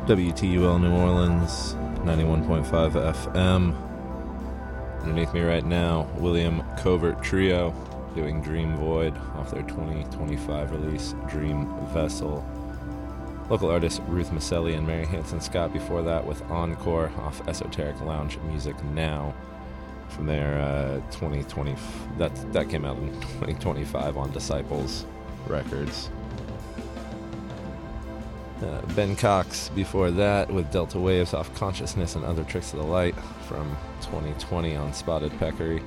WTUL New Orleans, 91.5 FM. Underneath me right now, William Covert Trio doing Dream Void off their 2025 release, Dream Vessel. Local artists Ruth Maselli and Mary Hanson Scott before that with Encore off Esoteric Lounge Music Now. From their 2020, that came out in 2025 on Disciples Records. Ben Cox before that with Delta Waves off Consciousness and Other Tricks of the Light from 2020 on Spotted Peccary.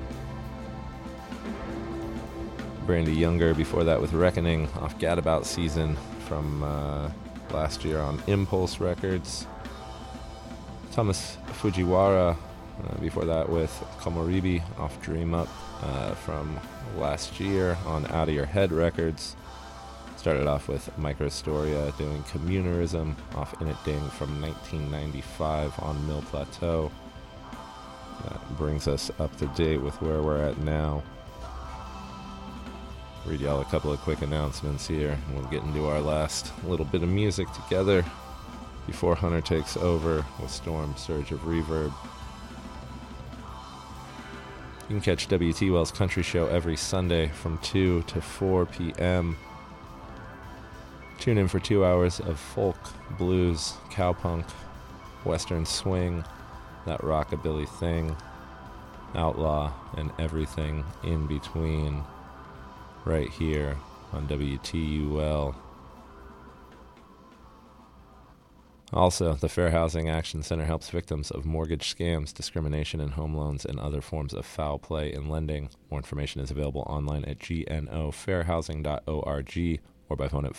Brandy Younger before that with Reckoning off Gadabout Season from last year on Impulse Records. Thomas Fujiwara before that with Komoribi off Dream Up from last year on Out of Your Head Records. Started off with Microstoria doing Communerism off In It Ding from 1995 on Mill Plateau. That brings us up to date with where we're at now. Read y'all a couple of quick announcements here, and we'll get into our last little bit of music together before Hunter takes over with Storm Surge of Reverb. You can catch WTUL's Country Show every Sunday from 2 to 4 p.m. Tune in for 2 hours of folk, blues, cowpunk, western swing, that rockabilly thing, outlaw, and everything in between, right here on WTUL. Also, the Fair Housing Action Center helps victims of mortgage scams, discrimination in home loans, and other forms of foul play in lending. More information is available online at gnofairhousing.org or by phone at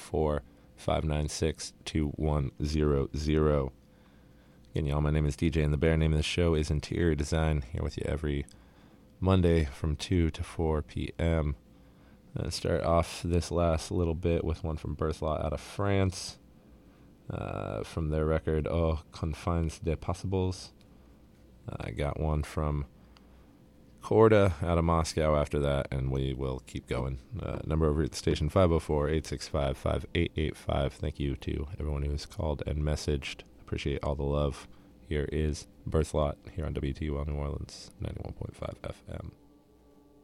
504-596-2100. Again, y'all, my name is DJ and the Bear. Name of the show is Interior Design. Here with you every Monday from 2 to 4 p.m. Start off this last little bit with one from Berthelot out of France. From their record, Aux Confins des Possibles. I got one from Korda out of Moscow after that, and we will keep going. Number over at the station, 504-865-5885. Thank you to everyone who's called and messaged. Appreciate all the love. Here is Berthelot here on WTUL New Orleans, 91.5 FM.